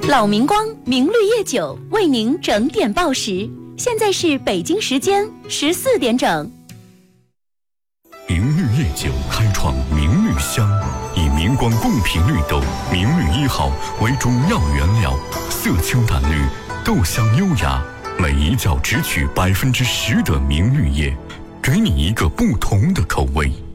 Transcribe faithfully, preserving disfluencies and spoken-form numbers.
老明光明绿叶酒为您整点报时，现在是北京时间十四点整。 明绿叶酒开创明绿香，以明光贡品绿豆明绿一号为主要原料，色清淡绿，豆香优雅，每一窖只取百分之十的明绿叶，给你一个不同的口味。